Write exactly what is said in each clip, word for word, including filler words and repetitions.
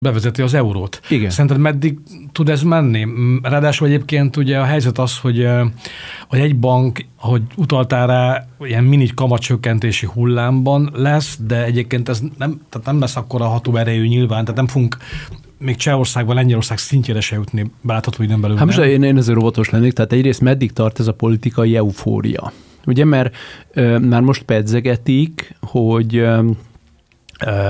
bevezeti az eurót. Igen. Szerinted meddig tud ez menni? Ráadásul egyébként ugye a helyzet az, hogy, hogy egy bank, ahogy utaltál rá, ilyen mini kamatcsökkentési hullámban lesz, de egyébként ez nem, tehát nem lesz akkora hatóerejű nyilván, tehát nem fogunk még Csehországban, Lengyelország szintjére se jutni, belátható időn belül. Hát most én, én ezért óvatos lennék, tehát egyrészt meddig tart ez a politikai eufória? Ugye, mert ö, már most pedzegetik, hogy ö, ö,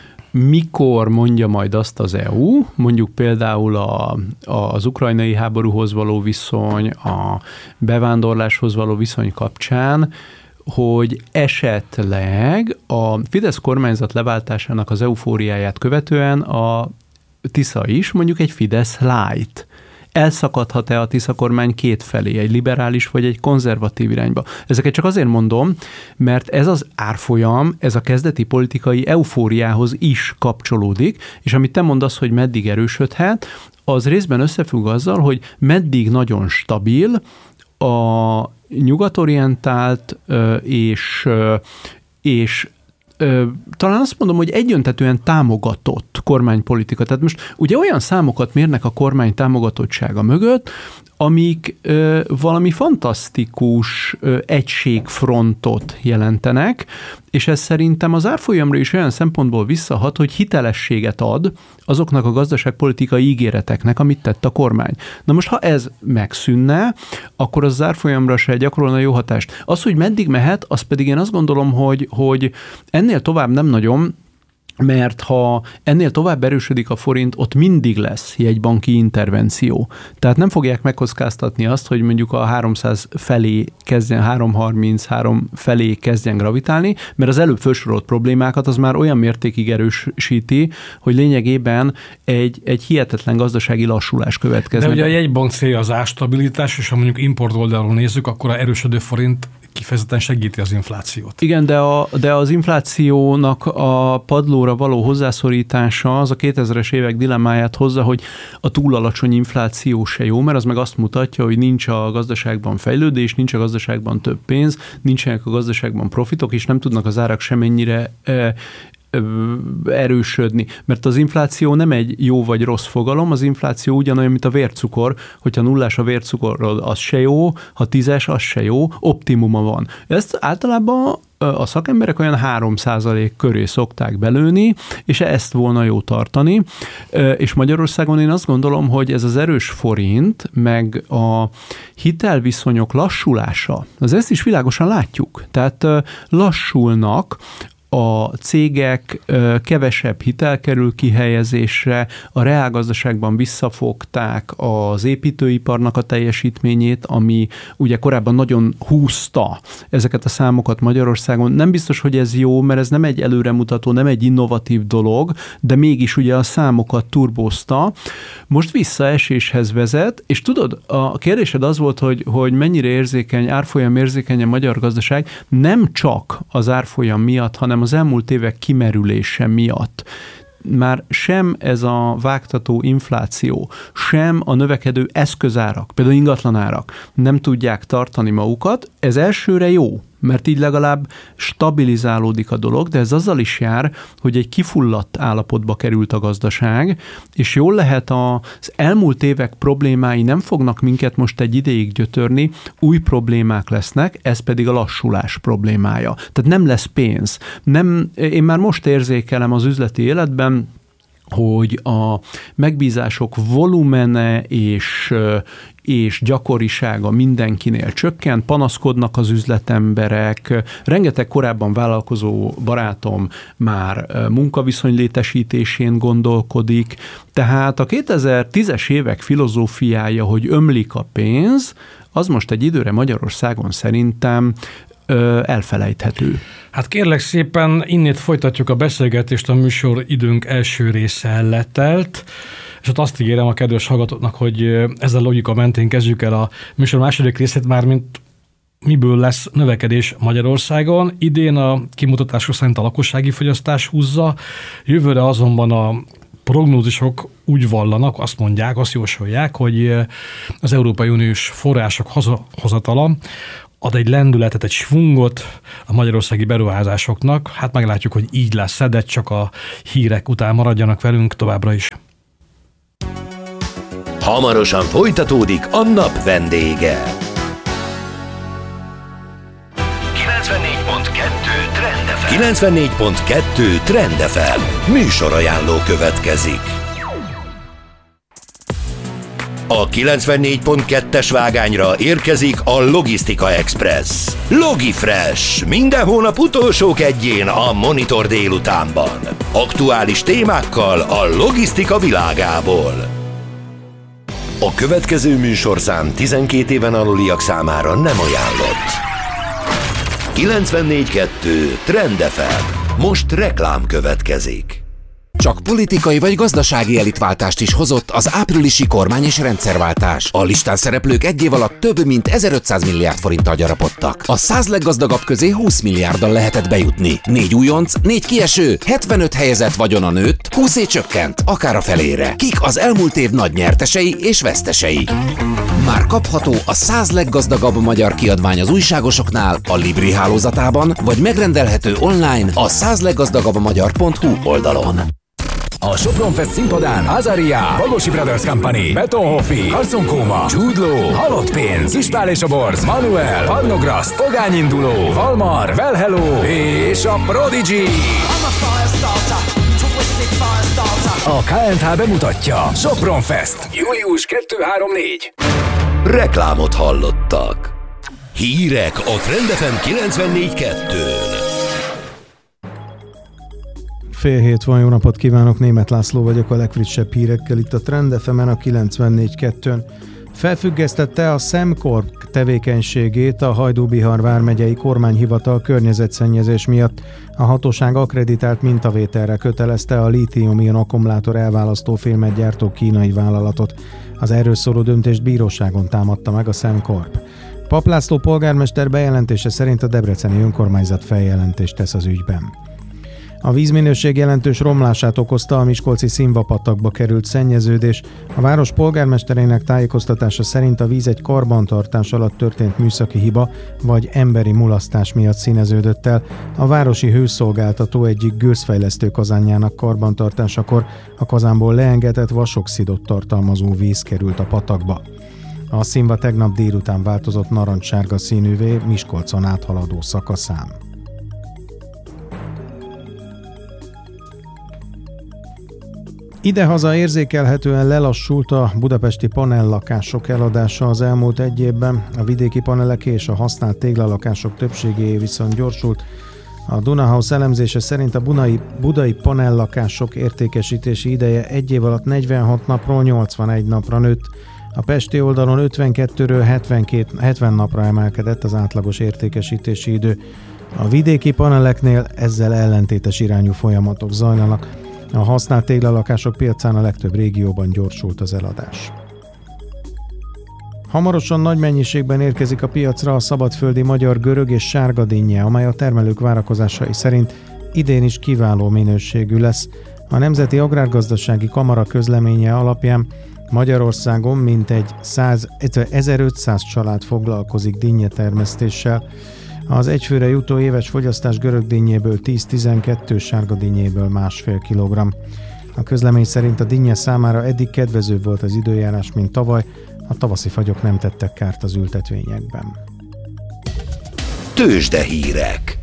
mikor mondja majd azt az é u, mondjuk például a, a, az ukrajnai háborúhoz való viszony, a bevándorláshoz való viszony kapcsán, hogy esetleg a Fidesz kormányzat leváltásának az eufóriáját követően a Tisza is mondjuk egy Fidesz light. Elszakadhat-e a Tisza kormány két felé, egy liberális vagy egy konzervatív irányba? Ezeket csak azért mondom, mert ez az árfolyam, ez a kezdeti politikai eufóriához is kapcsolódik, és amit te mondasz, hogy meddig erősödhet, az részben összefügg azzal, hogy meddig nagyon stabil a nyugatorientált és, és talán azt mondom, hogy egyöntetően támogatott kormánypolitika. Tehát most ugye olyan számokat mérnek a kormány támogatottsága mögött, amik ö, valami fantasztikus ö, egységfrontot jelentenek, és ez szerintem az árfolyamra is olyan szempontból visszahat, hogy hitelességet ad azoknak a gazdaságpolitikai ígéreteknek, amit tett a kormány. Na most, ha ez megszűnne, akkor az árfolyamra se gyakorolna jó hatást. Az, hogy meddig mehet, az pedig én azt gondolom, hogy, hogy ennél tovább nem nagyon, mert ha ennél tovább erősödik a forint, ott mindig lesz jegybanki intervenció. Tehát nem fogják megkockáztatni azt, hogy mondjuk a háromszáz felé kezdjen, háromszázharminchárom felé kezdjen gravitálni, mert az előbb felsorolt problémákat az már olyan mértékig erősíti, hogy lényegében egy, egy hihetetlen gazdasági lassulás következne. De ugye a jegybank célja az árstabilitás, és ha mondjuk import oldalról nézzük, akkor a erősödő forint kifejezetten segíti az inflációt. Igen, de, a, de az inflációnak a padlóra való hozzászorítása az a kétezres évek dilemmáját hozza, hogy a túl alacsony infláció se jó, mert az meg azt mutatja, hogy nincs a gazdaságban fejlődés, nincs a gazdaságban több pénz, nincsenek a gazdaságban profitok, és nem tudnak az árak semennyire e, erősödni. Mert az infláció nem egy jó vagy rossz fogalom, az infláció ugyanolyan, mint a vércukor, hogyha nullás a vércukor, az se jó, ha tízes, az se jó, optimuma van. Ezt általában a szakemberek olyan három százalék köré szokták belőni, és ezt volna jó tartani. És Magyarországon én azt gondolom, hogy ez az erős forint, meg a hitelviszonyok lassulása, az ezt is világosan látjuk. Tehát lassulnak, a cégek kevesebb hitel kerül kihelyezésre, a reálgazdaságban visszafogták az építőiparnak a teljesítményét, ami ugye korábban nagyon húzta ezeket a számokat Magyarországon. Nem biztos, hogy ez jó, mert ez nem egy előremutató, nem egy innovatív dolog, de mégis ugye a számokat turbózta. Most visszaeséshez vezet, és tudod, a kérdésed az volt, hogy, hogy mennyire érzékeny, árfolyam érzékeny a magyar gazdaság, nem csak az árfolyam miatt, hanem az elmúlt évek kimerülése miatt. Már sem ez a vágtató infláció, sem a növekedő eszközárak, például ingatlanárak nem tudják tartani magukat. Ez elsőre jó, mert így legalább stabilizálódik a dolog, de ez azzal is jár, hogy egy kifulladt állapotba került a gazdaság, és jól lehet az elmúlt évek problémái nem fognak minket most egy ideig gyötörni, új problémák lesznek, ez pedig a lassulás problémája. Tehát nem lesz pénz. Nem, én már most érzékelem az üzleti életben, hogy a megbízások volumene és, és gyakorisága mindenkinél csökken, panaszkodnak az üzletemberek, rengeteg korábban vállalkozó barátom már munkaviszony létesítésén gondolkodik, tehát a kétezer-tízes évek filozófiája, hogy ömlik a pénz, az most egy időre Magyarországon szerintem elfelejthető. Hát kérlek szépen, innét folytatjuk a beszélgetést, a műsor időnk első része letelt, és ott azt ígérem a kedves hallgatóknak, hogy ezzel a logika mentén kezdjük el a műsor második részét, mármint miből lesz növekedés Magyarországon. Idén a kimutatások szerint a lakossági fogyasztás húzza, jövőre azonban a prognózisok úgy vallanak, azt mondják, azt jósolják, hogy az Európai Uniós források hazahozatala ad egy lendületet, egy svungot a magyarországi beruházásoknak. Hát meglátjuk, hogy így lesz, de csak a hírek után maradjanak velünk továbbra is. Hamarosan folytatódik a nap vendége. kilencvennégy pont kettő Trend ef em. kilencvennégy pont kettő Trend ef em. Műsorajánló következik. A kilencvennégy pont kettes vágányra érkezik a Logisztika Express. Logifresh. Minden hónap utolsó kedjén a Monitor délutánban. Aktuális témákkal a logisztika világából. A következő műsorszám tizenkét éven aluliak számára nem ajánlott. kilencvennégy pont kettő Trend ef em. Most reklám következik. Csak politikai vagy gazdasági elitváltást is hozott az áprilisi kormány- és rendszerváltás. A listán szereplők egy év alatt több mint ezerötszáz milliárd forinttal gyarapodtak. A száz leggazdagabb közé húsz milliárddal lehetett bejutni. Négy újonc, négy kieső, hetvenöt helyezett vagyona nőtt, húszé csökkent, akár a felére. Kik az elmúlt év nagy nyertesei és vesztesei? Már kapható a száz leggazdagabb magyar kiadvány az újságosoknál, a Libri hálózatában, vagy megrendelhető online a száz leggazdagabb magyar pont hu oldalon. A Sopron Fest színpadán Azaria, Bagosi Brothers Company, Betonhoffi, Carson Koma, Jude Law, Halott Pénz, Ispál és a Borz, Manuel, Parnograszt, Pogányinduló, Valmar, Well Hello és a Prodigy. A ká end há bemutatja Sopron Fest, július kettő-három-négy. Reklámot hallottak. Hírek a Trend ef em kilencvennégy kettőn. Fél hét van, jó napot kívánok, Németh László vagyok a legfrissebb hírekkel itt a Trend ef emen a kilencvennégy kettőn. Felfüggesztette a Szemkorp tevékenységét a Hajdú-Bihar vármegyei kormányhivatal környezetszennyezés miatt. A hatóság akkreditált mintavételre kötelezte a lítium-ion akkumulátor elválasztó filmet gyártó kínai vállalatot. Az erről szóló döntést bíróságon támadta meg a Szemkorp. Papp László polgármester bejelentése szerint a debreceni önkormányzat feljelentést tesz az ügyben. A vízminőség jelentős romlását okozta a miskolci Szimva-patakba került szennyeződés. A város polgármesterének tájékoztatása szerint a víz egy karbantartás alatt történt műszaki hiba vagy emberi mulasztás miatt színeződött el. A városi hőszolgáltató egyik gőzfejlesztő kazánjának karbantartásakor a kazánból leengedett vasoxidot tartalmazó víz került a patakba. A Szimva tegnap délután változott narancssárga színűvé Miskolcon áthaladó szakaszán. Idehaza érzékelhetően lelassult a budapesti panellakások eladása az elmúlt egy évben, a vidéki paneleké és a használt téglalakások többségé viszont gyorsult. A Dunahouse elemzése szerint a budai, budai panellakások értékesítési ideje egy év alatt negyvenhat napról nyolcvanegy napra nőtt. A pesti oldalon ötvenkettőről hetvenkét, hetven napra emelkedett az átlagos értékesítési idő. A vidéki paneleknél ezzel ellentétes irányú folyamatok zajlanak. A használt téglalakások piacán a legtöbb régióban gyorsult az eladás. Hamarosan nagy mennyiségben érkezik a piacra a szabadföldi magyar görög és sárga dinnye, amely a termelők várakozásai szerint idén is kiváló minőségű lesz. A Nemzeti Agrárgazdasági Kamara közleménye alapján Magyarországon mintegy ezerötszáz család foglalkozik dinnyetermesztéssel. Az egyfőre jutó éves fogyasztás görög dinnyéből tíz-tizenkettő, sárga dinnyéből másfél kilogramm. A közlemény szerint a dinnye számára eddig kedvezőbb volt az időjárás, mint tavaly, a tavaszi fagyok nem tettek kárt az ültetvényekben. Tőzsdehírek.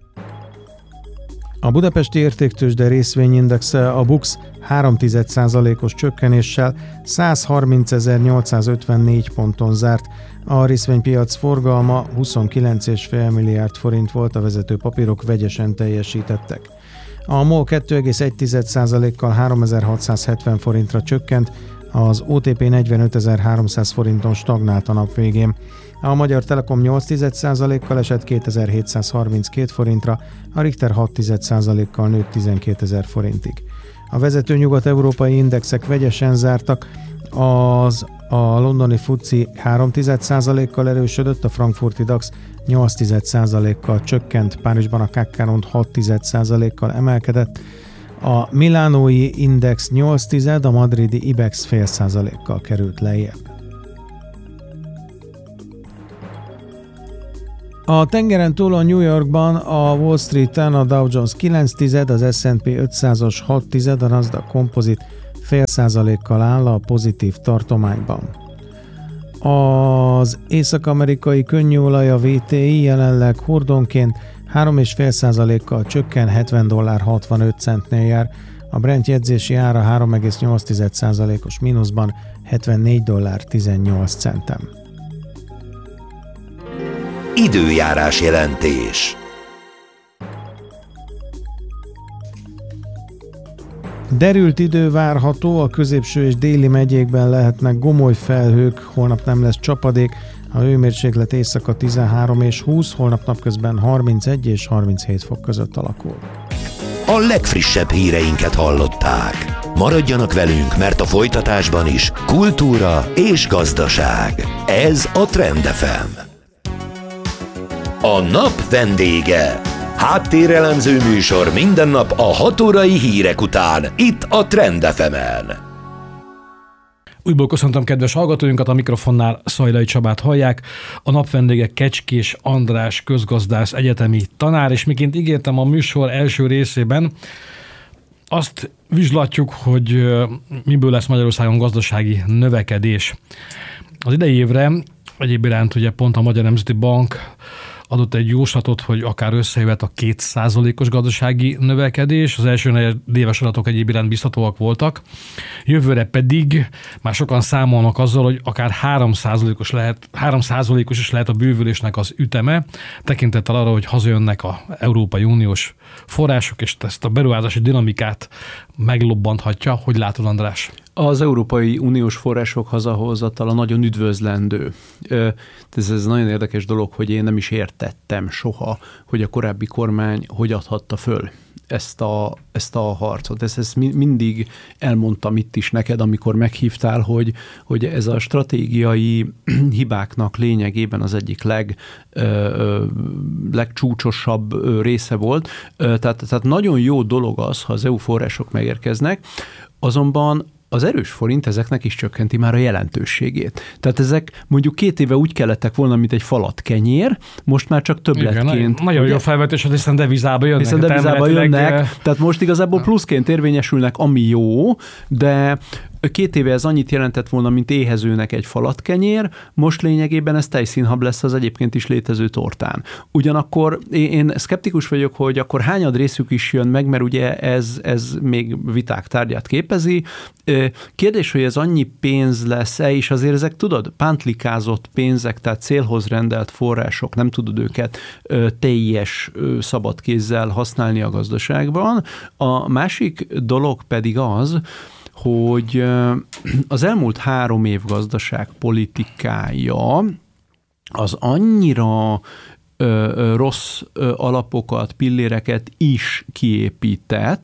A budapesti értéktőzsde részvényindexe, a BUX három egész egy százalékos csökkenéssel százharmincezer-nyolcszázötvennégy ponton zárt. A részvénypiac forgalma huszonkilenc egész öt milliárd forint volt, a vezető papírok vegyesen teljesítettek. A MOL két egész egy százalékkal háromezer-hatszázhetven forintra csökkent, az o té pé negyvenötezer-háromszáz forinton stagnált a nap végén. A Magyar Telekom nyolc százalékkal esett kétezer-hétszázharminckét forintra, a Richter hat százalékkal nőtt tizenkétezer forintig. A vezető nyugat-európai indexek vegyesen zártak, az a londoni fuci három százalékkal erősödött, a frankfurti DAX nyolc százalékkal csökkent, Párizsban a ká ká Rond hat százalékkal emelkedett, a milánói index nyolc, a madridi Ibex fél százalékkal került lejjebb. A tengeren túl a New Yorkban a Wall Streeten a Dow Jones kilenc tized, az es and pé ötszázas hat tized, a Nasdaq Composite fél százalékkal áll a pozitív tartományban. Az észak-amerikai könnyűolaj a vé té i jelenleg hordonként három egész öt százalékkal csökken, hetven dollár hatvanöt centnél jár. A Brent jegyzési ára három egész nyolc százalékos mínuszban, hetvennégy dollár tizennyolc centem. Időjárás jelentés. Derült idő várható, a középső és déli megyékben lehetnek gomoly felhők, holnap nem lesz csapadék, a hőmérséklet éjszaka tizenhárom és húsz, holnap napközben harmincegy és harminchét fok között alakul. A legfrissebb híreinket hallották. Maradjanak velünk, mert a folytatásban is kultúra és gazdaság. Ez a Trend ef em. A nap vendége. Háttérelemző műsor minden nap a hat órai hírek után, itt a Trend ef emen. Újból köszöntöm kedves hallgatóinkat, a mikrofonnál Szajlai Csabát hallják. A nap vendége Kecskés András közgazdász, egyetemi tanár, és miként ígértem a műsor első részében, azt vizslatjuk, hogy miből lesz Magyarországon gazdasági növekedés. Az idei évre egyéb iránt ugye pont a Magyar Nemzeti Bank adott egy jóslatot, hogy akár összejöhet a két százalékos gazdasági növekedés, az első negyedéves adatok egyéb iránt biztatóak voltak. Jövőre pedig már sokan számolnak azzal, hogy akár három százalékos lehet, három százalékos is lehet a bővülésnek az üteme, tekintettel arra, hogy hazajönnek az Európai Uniós források, és ezt a beruházási dinamikát meglobbanthatja. Hogy látod, András? Az Európai Uniós források hazahozatala nagyon üdvözlendő. Ez, ez nagyon érdekes dolog, hogy én nem is értettem soha, hogy a korábbi kormány hogy adhatta föl ezt a, ezt a harcot. Ezt, ezt mindig elmondtam itt is neked, amikor meghívtál, hogy, hogy ez a stratégiai hibáknak lényegében az egyik leg, ö, legcsúcsosabb része volt. Tehát, tehát nagyon jó dolog az, ha az é u források megérkeznek, azonban az erős forint ezeknek is csökkenti már a jelentőségét. Tehát ezek mondjuk két éve úgy kellettek volna, mint egy falat kenyér, most már csak többletként. Igen, nagyon jó felvetés, hiszen devizába jönnek. Hiszen devizába jönnek, tehát most igazából pluszként érvényesülnek, ami jó, de két éve ez annyit jelentett volna, mint éhezőnek egy falatkenyér, most lényegében ez tejszínhab lesz az egyébként is létező tortán. Ugyanakkor én szkeptikus vagyok, hogy akkor hányad részük is jön meg, mert ugye ez, ez még viták tárgyát képezi. Kérdés, hogy ez annyi pénz lesz-e, és azért ezek, tudod, pántlikázott pénzek, tehát célhoz rendelt források, nem tudod őket teljes szabad kézzel használni a gazdaságban. A másik dolog pedig az, hogy az elmúlt három év gazdaságpolitikája az annyira ö, rossz ö, alapokat, pilléreket is kiépített,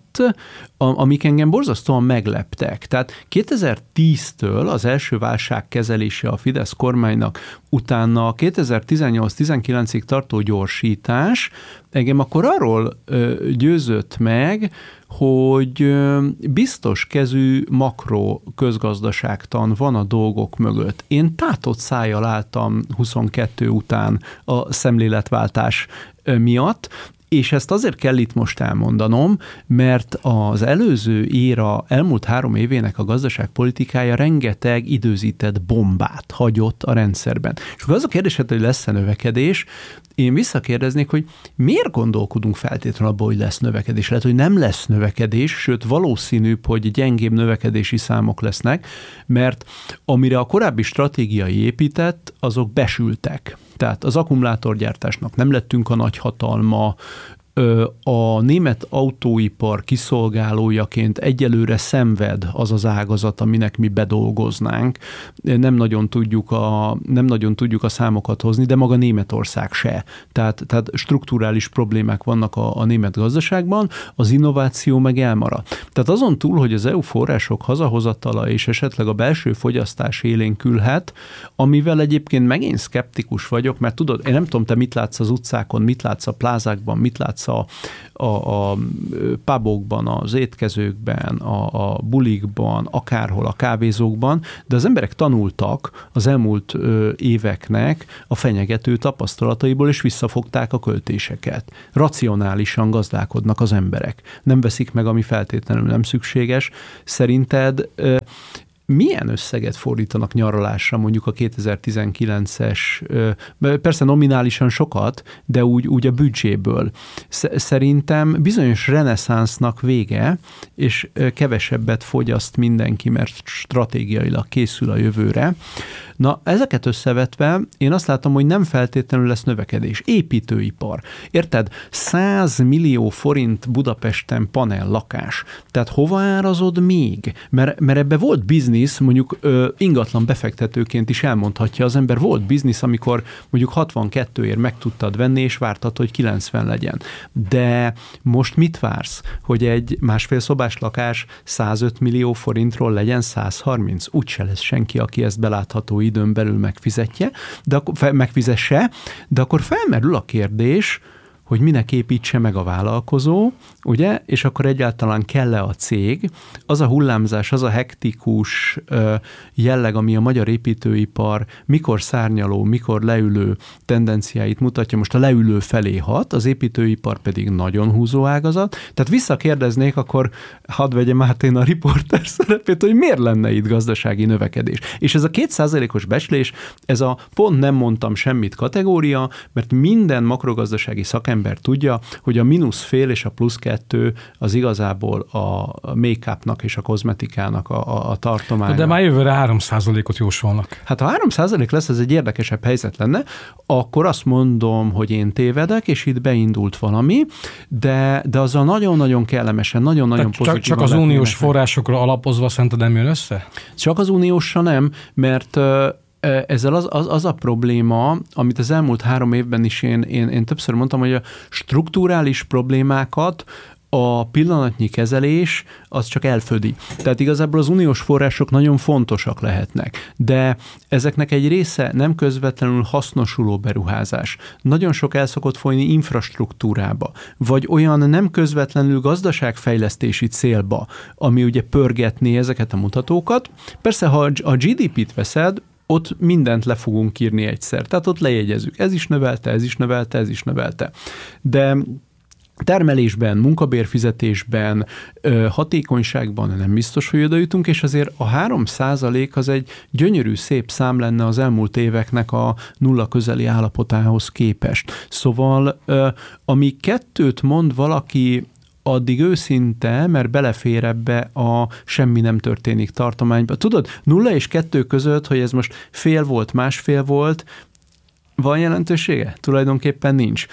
amik engem borzasztóan megleptek. Tehát kétezer-tíztől az első válság kezelése a Fidesz kormánynak, utána kétezer-tizennyolc-tizenkilencig tartó gyorsítás engem akkor arról ö, győzött meg, hogy biztos kezű makro közgazdaságtan van a dolgok mögött. Én tátott szájjal álltam huszonkettő után a szemléletváltás miatt, és ezt azért kell itt most elmondanom, mert az előző éra, elmúlt három évének a gazdaságpolitikája rengeteg időzített bombát hagyott a rendszerben. És akkor az a kérdés, hogy lesz-e növekedés, én visszakérdeznék, hogy miért gondolkodunk feltétlenül abban, hogy lesz növekedés? Lehet, hogy nem lesz növekedés, sőt valószínűbb, hogy gyengébb növekedési számok lesznek, mert amire a korábbi stratégiai épített, azok besültek. Tehát az akkumulátorgyártásnak nem lettünk a nagyhatalma, a német autóipar kiszolgálójaként egyelőre szenved az az ágazat, aminek mi bedolgoznánk. Nem nagyon tudjuk a, nem nagyon tudjuk a számokat hozni, de maga Németország se. Tehát, tehát strukturális problémák vannak a, a német gazdaságban, az innováció meg elmarad. Tehát azon túl, hogy az é u források hazahozatala és esetleg a belső fogyasztás élénkülhet, amivel egyébként megint szkeptikus vagyok, mert tudod, én nem tudom, te mit látsz az utcákon, mit látsz a plázákban, mit látsz látsz a, a, a pubokban, az étkezőkben, a, a bulikban, akárhol, a kávézókban, de az emberek tanultak az elmúlt ö, éveknek a fenyegető tapasztalataiból, és visszafogták a költéseket. Racionálisan gazdálkodnak az emberek. Nem veszik meg, ami feltétlenül nem szükséges. Szerinted ö, milyen összeget fordítanak nyaralásra mondjuk a kétezer-tizenkilences, persze nominálisan sokat, de úgy, úgy a büdzséből. Szerintem bizonyos reneszánsznak vége, és kevesebbet fogyaszt mindenki, mert stratégiailag készül a jövőre. Na, ezeket összevetve én azt látom, hogy nem feltétlenül lesz növekedés. Építőipar. Érted? száz millió forint Budapesten panel lakás. Tehát hova árazod még? Mert, mert ebbe volt biznisz, mondjuk ö, ingatlan befektetőként is elmondhatja az ember, volt biznisz, amikor mondjuk hatvankettőért meg tudtad venni, és vártad, hogy kilencven legyen. De most mit vársz? Hogy egy másfél szobás lakás százöt millió forintról legyen száz harminc? Úgyse lesz senki, aki ezt belátható időn belül megfizetje, de akkor, megfizesse, de akkor felmerül a kérdés, hogy minek építse meg a vállalkozó, ugye, és akkor egyáltalán kell-e a cég. Az a hullámzás, az a hektikus jelleg, ami a magyar építőipar mikor szárnyaló, mikor leülő tendenciáit mutatja, most a leülő felé hat, az építőipar pedig nagyon húzó ágazat. Tehát visszakérdeznék, akkor hadd vegyem át én a riporter szerepét, hogy miért lenne itt gazdasági növekedés. És ez a két százalékos becslés, ez a pont nem mondtam semmit kategória, mert minden makrogazdasági szakember ember tudja, hogy a mínusz fél és a plusz kettő az igazából a make-upnak és a kozmetikának a, a, a tartománya. De már jövőre három százalékot jósolnak. Hát ha három százalék lesz, ez egy érdekesebb helyzet lenne, akkor azt mondom, hogy én tévedek, és itt beindult valami, de, de azzal nagyon-nagyon kellemesen, nagyon-nagyon Tehát pozitívan. Csak, csak az uniós forrásokra alapozva szerinted nem jön össze? Csak az uniósra nem, mert ezzel az, az, az a probléma, amit az elmúlt három évben is én, én, én többször mondtam, hogy a strukturális problémákat a pillanatnyi kezelés az csak elfödi. Tehát igazából az uniós források nagyon fontosak lehetnek, de ezeknek egy része nem közvetlenül hasznosuló beruházás. Nagyon sok el szokott folyni infrastruktúrába, vagy olyan nem közvetlenül gazdaságfejlesztési célba, ami ugye pörgetné ezeket a mutatókat. Persze, ha a gé dé pét veszed, ott mindent le fogunk írni egyszer. Tehát ott lejegyezzük. Ez is növelte, ez is növelte, ez is növelte. De termelésben, munkabérfizetésben, hatékonyságban nem biztos, hogy oda jutunk, és azért a három százalék az egy gyönyörű, szép szám lenne az elmúlt éveknek a nulla közeli állapotához képest. Szóval, ami kettőt mond valaki, addig őszinte, mert belefér ebbe a semmi nem történik tartományba. Tudod, nulla és kettő között, hogy ez most fél volt, másfél volt, van jelentősége? Tulajdonképpen nincs.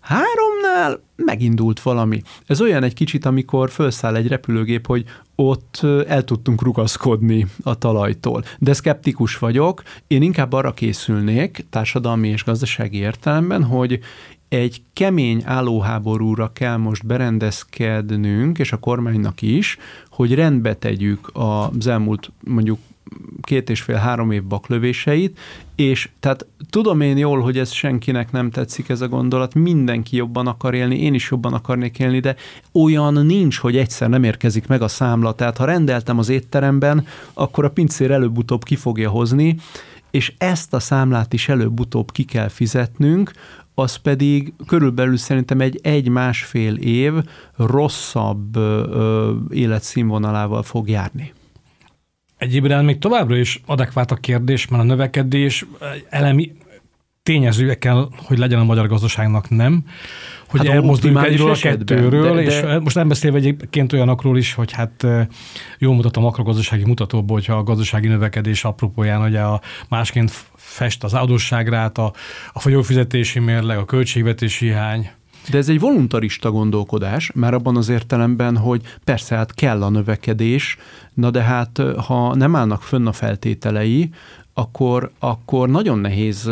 Háromnál megindult valami. Ez olyan egy kicsit, amikor felszáll egy repülőgép, hogy ott el tudtunk rugaszkodni a talajtól. De szkeptikus vagyok, én inkább arra készülnék, társadalmi és gazdasági értelemben, hogy egy kemény állóháborúra kell most berendezkednünk, és a kormánynak is, hogy rendbe tegyük az elmúlt mondjuk két és fél, három év baklövéseit, és tehát tudom én jól, hogy ez senkinek nem tetszik ez a gondolat, mindenki jobban akar élni, én is jobban akarnék élni, de olyan nincs, hogy egyszer nem érkezik meg a számla. Tehát ha rendeltem az étteremben, akkor a pincér előbb-utóbb ki fogja hozni, és ezt a számlát is előbb-utóbb ki kell fizetnünk, az pedig körülbelül szerintem egy egy-másfél év rosszabb ö, életszínvonalával fog járni. Egyébként még továbbra is adekvát a kérdés, mert a növekedés elemi tényezője kell, hogy legyen a magyar gazdaságnak, nem? Hogy hát elmozduljunk egyről a kettőről, de, de... és most nem beszélve egyébként olyanokról is, hogy hát jól mutat a makrogazdasági mutatóból, hogyha a gazdasági növekedés apropóján, hogy a másként fest az adósságrát, a folyófizetési mérleg, a költségvetési hiány. De ez egy voluntarista gondolkodás, már abban az értelemben, hogy persze hát kell a növekedés, na de hát ha nem állnak fönn a feltételei, akkor, akkor nagyon nehéz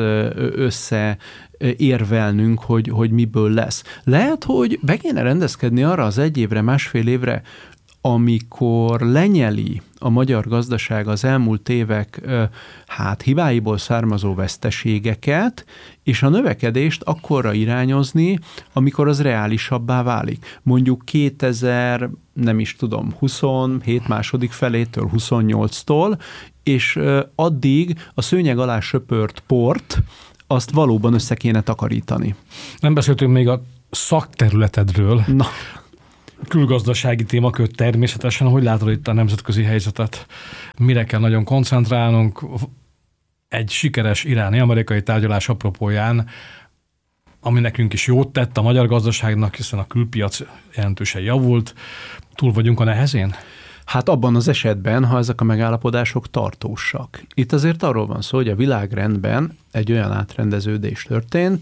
összeérvelnünk, hogy, hogy miből lesz. Lehet, hogy be kéne rendezkedni arra az egy évre, másfél évre, amikor lenyeli a magyar gazdaság az elmúlt évek hát hibáiból származó veszteségeket, és a növekedést akkorra irányozni, amikor az reálisabbá válik. Mondjuk kétezer, nem is tudom, huszonhét második felétől, huszonnyolctól, és addig a szőnyeg alá söpört port, azt valóban össze kéne takarítani. Nem beszéltünk még a szakterületedről. Na. Külgazdasági témakör természetesen. Hogy látod itt a nemzetközi helyzetet? Mire kell nagyon koncentrálnunk? Egy sikeres iráni-amerikai tárgyalás apropóján, ami nekünk is jót tett a magyar gazdaságnak, hiszen a külpiac jelentősen javult. Túl vagyunk a nehezén? Hát abban az esetben, ha ezek a megállapodások tartósak. Itt azért arról van szó, hogy a világrendben egy olyan átrendeződés történt,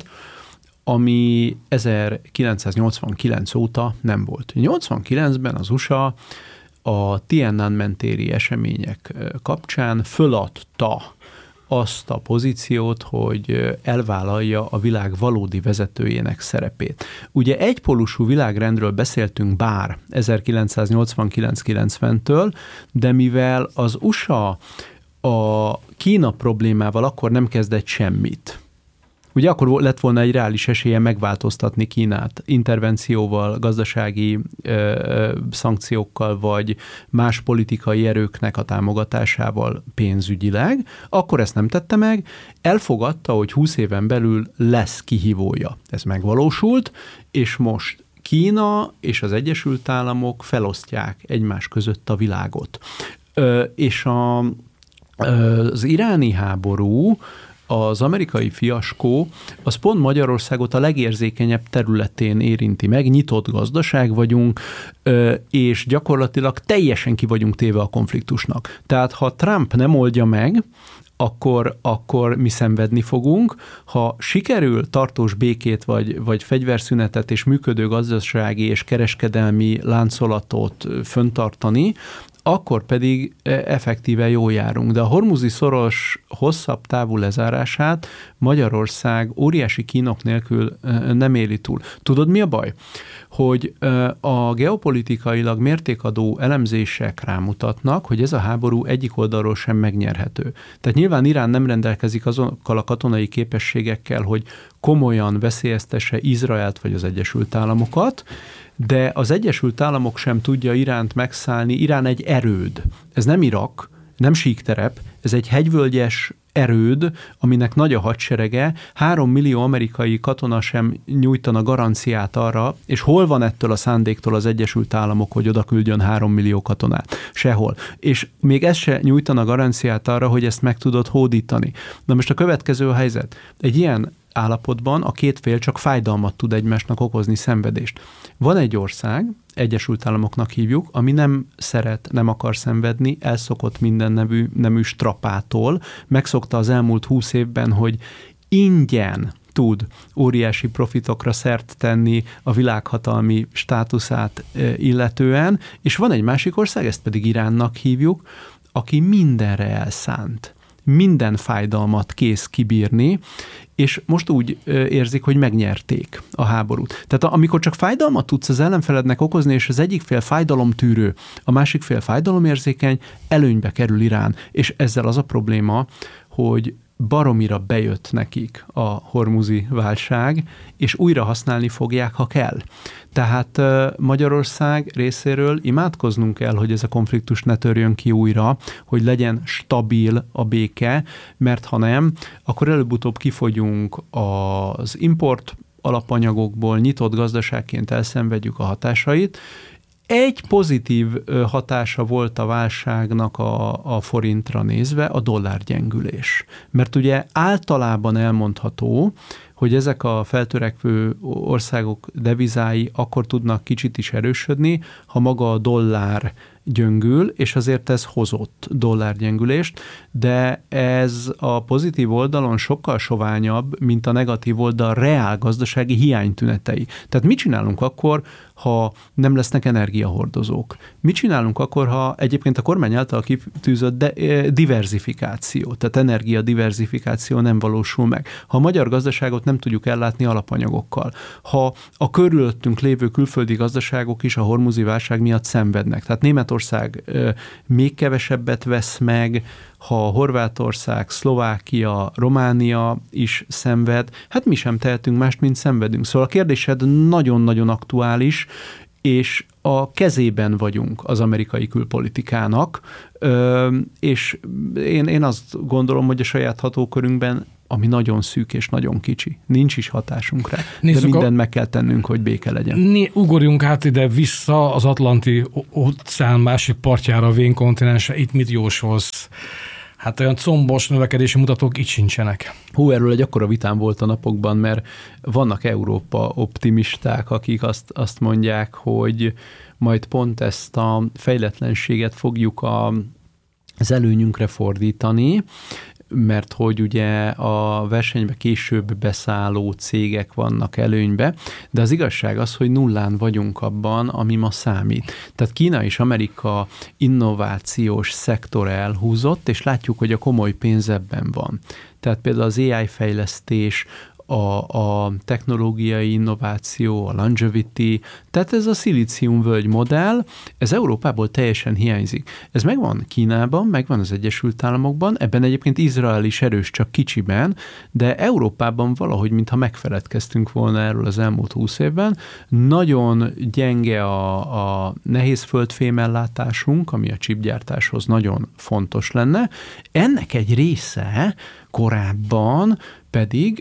ami ezerkilencszáznyolcvankilenc óta nem volt. nyolcvankilencben az u es á a Tiananmen téri események kapcsán föladta azt a pozíciót, hogy elvállalja a világ valódi vezetőjének szerepét. Ugye egypólusú világrendről beszéltünk bár ezerkilencszáznyolcvankilenc-kilencventől, de mivel az u es á a Kína problémával akkor nem kezdett semmit, ugye akkor lett volna egy reális esélye megváltoztatni Kínát intervencióval, gazdasági ö, szankciókkal, vagy más politikai erőknek a támogatásával pénzügyileg, akkor ezt nem tette meg, elfogadta, hogy húsz éven belül lesz kihívója. Ez megvalósult, és most Kína és az Egyesült Államok felosztják egymás között a világot. Ö, és a, az iráni háború, az amerikai fiaskó, az pont Magyarországot a legérzékenyebb területén érinti meg, nyitott gazdaság vagyunk, és gyakorlatilag teljesen ki vagyunk téve a konfliktusnak. Tehát ha Trump nem oldja meg, akkor, akkor mi szenvedni fogunk. Ha sikerül tartós békét, vagy, vagy fegyverszünetet és működő gazdasági és kereskedelmi láncolatot föntartani, akkor pedig effektíve jól járunk. De a hormuzi szoros hosszabb távú lezárását Magyarország óriási kínok nélkül nem éli túl. Tudod, mi a baj? Hogy a geopolitikailag mértékadó elemzések rámutatnak, hogy ez a háború egyik oldalról sem megnyerhető. Tehát nyilván Irán nem rendelkezik azokkal a katonai képességekkel, hogy komolyan veszélyeztesse Izraelt vagy az Egyesült Államokat, de az Egyesült Államok sem tudja Iránt megszállni. Irán egy erőd. Ez nem Irak, nem síkterep, ez egy hegyvölgyes erőd, aminek nagy a hadserege, három millió amerikai katona sem nyújtana garanciát arra, és hol van ettől a szándéktól az Egyesült Államok, hogy oda küldjön három millió katonát? Sehol. És még ez se nyújtana garanciát arra, hogy ezt meg tudod hódítani. Na most a következő a helyzet. Egy ilyen állapotban a két fél csak fájdalmat tud egymásnak okozni, szenvedést. Van egy ország, Egyesült Államoknak hívjuk, ami nem szeret, nem akar szenvedni, elszokott minden nevű, nemű strapától, megszokta az elmúlt húsz évben, hogy ingyen tud óriási profitokra szert tenni a világhatalmi státuszát illetően, és van egy másik ország, ezt pedig Iránnak hívjuk, aki mindenre elszánt, minden fájdalmat kész kibírni, és most úgy érzik, hogy megnyerték a háborút. Tehát amikor csak fájdalmat tudsz az ellenfelednek okozni, és az egyik fél fájdalomtűrő, a másik fél fájdalomérzékeny, előnybe kerül Irán. És ezzel az a probléma, hogy baromira bejött nekik a hormuzi válság, és újra használni fogják, ha kell. Tehát Magyarország részéről imádkoznunk kell, hogy ez a konfliktus ne törjön ki újra, hogy legyen stabil a béke, mert ha nem, akkor előbb-utóbb kifogyunk az import alapanyagokból, nyitott gazdaságként elszenvedjük a hatásait. Egy pozitív hatása volt a válságnak a, a forintra nézve, a dollárgyengülés. Mert ugye általában elmondható, hogy ezek a feltörekvő országok devizái akkor tudnak kicsit is erősödni, ha maga a dollár gyöngül, és azért ez hozott dollárgyengülést, de ez a pozitív oldalon sokkal soványabb, mint a negatív oldal reál gazdasági hiánytünetei. Tehát mit csinálunk akkor, ha nem lesznek energiahordozók? Mit csinálunk akkor, ha egyébként a kormány által kitűzött de, diverzifikáció, tehát energiadiverzifikáció nem valósul meg? Ha a magyar gazdaságot nem tudjuk ellátni alapanyagokkal, ha a körülöttünk lévő külföldi gazdaságok is a hormuzi válság miatt szenvednek, tehát Németország euh, még kevesebbet vesz meg, ha Horvátország, Szlovákia, Románia is szenved, hát mi sem tehetünk mást, mint szenvedünk. Szóval a kérdésed nagyon-nagyon aktuális, és a kezében vagyunk az amerikai külpolitikának, és én, én azt gondolom, hogy a saját hatókörünkben, ami nagyon szűk és nagyon kicsi. Nincs is hatásunk rá. Nézzük, de mindent a... meg kell tennünk, hogy béke legyen. Né, ugorjunk át ide vissza az Atlanti óceán másik partjára, a vén kontinensre. Itt mit jósolsz? Hát olyan combos növekedési mutatók itt sincsenek. Hú, erről egy akkora vitám volt a napokban, mert vannak Európa optimisták, akik azt, azt mondják, hogy majd pont ezt a fejletlenséget fogjuk a, az előnyünkre fordítani, mert hogy ugye a versenybe később beszálló cégek vannak előnybe, de az igazság az, hogy nullán vagyunk abban, ami ma számít. Tehát Kína és Amerika innovációs szektor elhúzott, és látjuk, hogy a komoly pénz ebben van. Tehát például az á i fejlesztés, A, a technológiai innováció, a longevity, tehát ez a szilíciumvölgy modell, ez Európából teljesen hiányzik. Ez megvan Kínában, megvan az Egyesült Államokban, ebben egyébként Izrael is erős, csak kicsiben, de Európában valahogy, mintha megfeledkeztünk volna erről az elmúlt húsz évben. Nagyon gyenge a, a nehéz földfémellátásunk, ami a chipgyártáshoz nagyon fontos lenne. Ennek egy része korábban pedig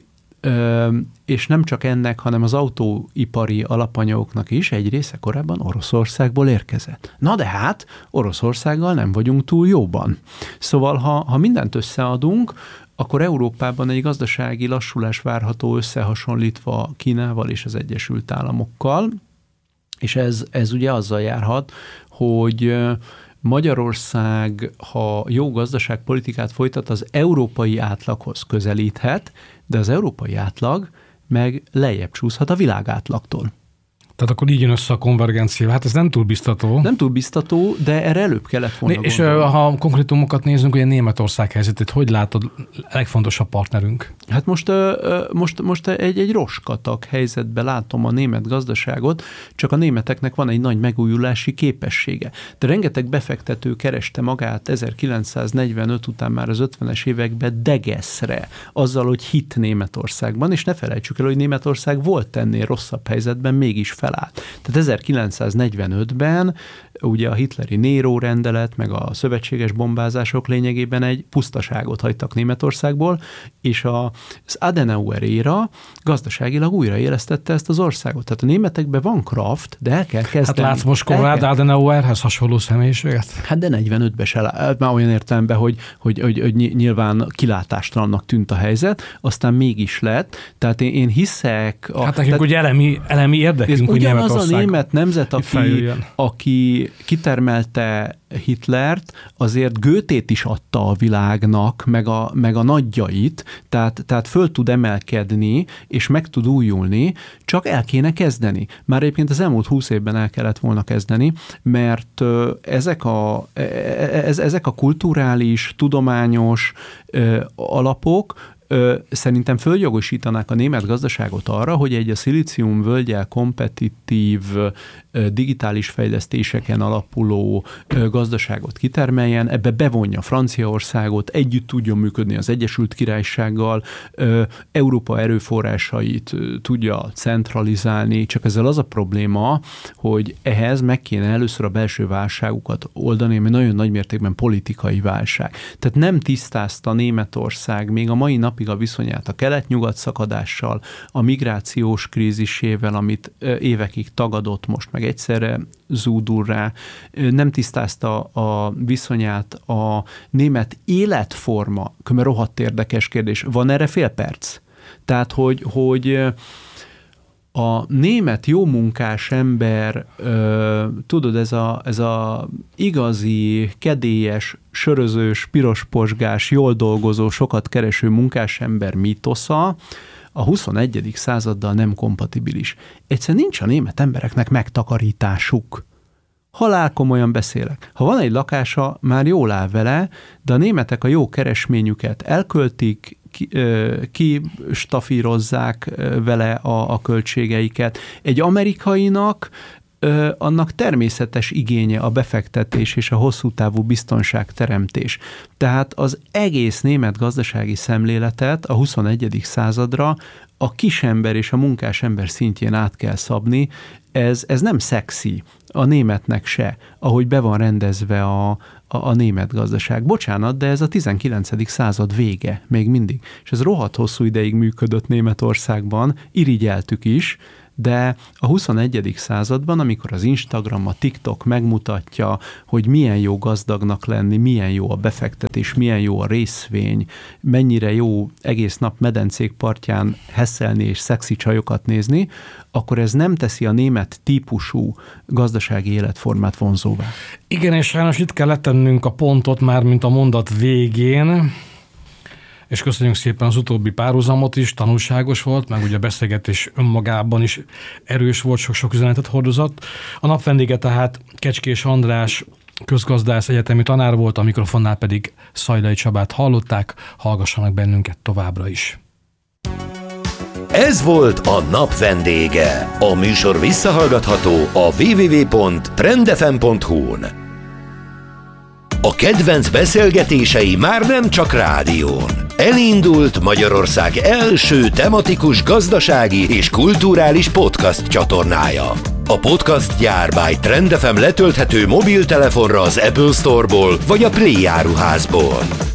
és nem csak ennek, hanem az autóipari alapanyagoknak is egy része korábban Oroszországból érkezett. Na de hát, Oroszországgal nem vagyunk túl jóban. Szóval, ha, ha mindent összeadunk, akkor Európában egy gazdasági lassulás várható összehasonlítva Kínával és az Egyesült Államokkal, és ez, ez ugye azzal járhat, hogy Magyarország, ha jó gazdaságpolitikát folytat, az európai átlaghoz közelíthet, de az európai átlag meg lejjebb csúszhat a világ átlagtól. Tehát akkor így jön össze a konvergencia. Hát ez nem túl biztató. Nem túl biztató, de erre előbb kellett volna És gondolni. ha konkrétumokat nézzünk, ugye Németország helyzetét, hogy látod a legfontosabb partnerünk? Hát most, most, most egy, egy roskatag helyzetben látom a német gazdaságot, csak a németeknek van egy nagy megújulási képessége. De rengeteg befektető kereste magát ezerkilencszáznegyvenöt után már az ötvenes években degeszre, azzal, hogy hit Németországban, és ne felejtsük el, hogy Németország volt ennél rosszabb helyzetben, mégis felállt. Tehát ezerkilencszáznegyvenötben ugye a hitleri Néró rendelet, meg a szövetséges bombázások lényegében egy pusztaságot hagytak Németországból, és a, az Adenauer éra gazdaságilag újraélesztette ezt az országot. Tehát a németekben van kraft, de el kell kezdeni. Hát látsz most Konrad Adenauerhez hasonló személyiséget? Hát de negyvenötben se lát, már olyan értelemben, hogy, hogy, hogy, hogy nyilván kilátástalannak tűnt a helyzet, aztán mégis lett. Tehát én, én hiszek... A, hát nekünk ugye elemi, elemi érdekünk, hogy Németország az a német nemzet, aki, aki kitermelte Hitlert, azért Goethét is adta a világnak, meg a, meg a nagyjait, tehát, tehát föl tud emelkedni, és meg tud újulni, csak el kéne kezdeni. Már egyébként az elmúlt húsz évben el kellett volna kezdeni, mert ezek a, ez, ezek a kulturális, tudományos alapok Ö, szerintem följogosítanák a német gazdaságot arra, hogy egy a szilícium völgyel kompetitív ö, digitális fejlesztéseken alapuló ö, gazdaságot kitermeljen, ebbe bevonja Franciaországot, együtt tudjon működni az Egyesült Királysággal, ö, Európa erőforrásait ö, tudja centralizálni, csak ezzel az a probléma, hogy ehhez meg kéne először a belső válságukat oldani, ami nagyon nagy mértékben politikai válság. Tehát nem tisztázta Németország még a mai nap a viszonyát a kelet-nyugat szakadással, a migrációs krízisével, amit évekig tagadott, most meg egyszerre zúdul rá, nem tisztázta a viszonyát a német életforma, mert rohadt érdekes kérdés. Van erre fél perc? Tehát, hogy, hogy A német jó munkás ember, ö, tudod, ez a, ez a igazi, kedélyes, sörözős, pirosposgás, jól dolgozó, sokat kereső munkás ember mítosza a huszonegyedik századdal nem kompatibilis. Egyszerűen nincs a német embereknek megtakarításuk. Halálkomolyan beszélek. Ha van egy lakása, már jól áll vele, de a németek a jó keresményüket elköltik, kistafírozzák vele a, a költségeiket. Egy amerikainak ö, annak természetes igénye a befektetés és a hosszú távú biztonságteremtés. Tehát az egész német gazdasági szemléletet a huszonegyedik századra a kisember és a munkás ember szintjén át kell szabni. Ez, ez nem szexi, a németnek se, ahogy be van rendezve a, a, a német gazdaság. Bocsánat, de ez a tizenkilencedik század vége még mindig. És ez rohadt hosszú ideig működött Németországban, irigyeltük is, de a huszonegyedik században, amikor az Instagram, a TikTok megmutatja, hogy milyen jó gazdagnak lenni, milyen jó a befektetés, milyen jó a részvény, mennyire jó egész nap medencék partján hesszelni és szexi csajokat nézni, akkor ez nem teszi a német típusú gazdasági életformát vonzóvá. Igen, és sajnos itt kell letennünk a pontot már, mint a mondat végén, és köszönjük szépen az utóbbi párhuzamot is, tanulságos volt, meg ugye a beszélgetés önmagában is erős volt, sok-sok üzenetet hordozott. A nap vendége tehát Kecskés András, közgazdász, egyetemi tanár volt, a mikrofonnál pedig Szajlai Csabát hallották, hallgassanak bennünket továbbra is. Ez volt a nap vendége. A műsor visszahallgatható a double-u double-u double-u pont trend f m pont h u-n. A kedvenc beszélgetései már nem csak rádión. Elindult Magyarország első tematikus gazdasági és kulturális podcast csatornája. A podcast gyár by Trend ef em letölthető mobiltelefonra az Apple Store-ból vagy a Play áruházból.